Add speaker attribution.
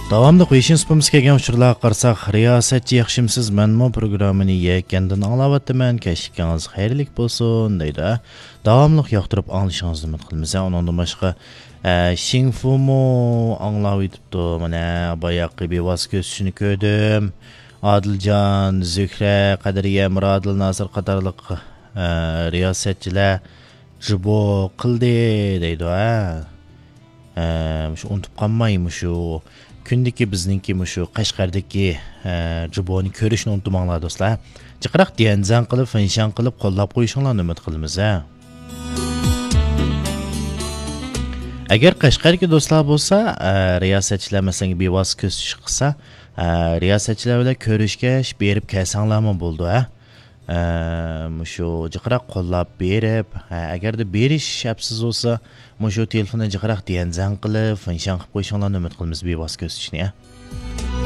Speaker 1: Davamlı qo'yishin spamizga kelgan uchurlarga qarasak, riyosatchi yaxshimsiz menmo programmani yakandan anglavyapman. Kechkingiz xayrlik bo'lsin deydi. Davamlı yoqtirib anglishingizni umid qilamiz. Undan boshqa Xingfumo anglayıptı. Mana bayaqi bevos ko'rsatishini ko'rdim. Adiljon, Zuhra, Qadriya, Murodil, Nasir qatorliq riyosatchilar jibo qildi deydi. Shu unutib qolmaymi shu kundaki bizningki shu Qashqardagi jiboni ko'rishni unutmanglar do'stlar. Jiqroq diyanzan qilib, finshan qilib qo'llab qo'yishinglarni umid qilamiz. Agar Qashqarga do'stlar bo'lsa, riyosatchilar masalan bevos ko'rsatish qilsa, riyosatchilar bilan ko'rishga berib kelsanglarmi bo'ldi, shu jiqroq qo'llab berib, agarda berish shapsiz bo'lsa, shu telefonni jiqroq diyanzan qilib, finshan qilib qo'yishinglarni umid qilamiz bevos ko'rsatishni.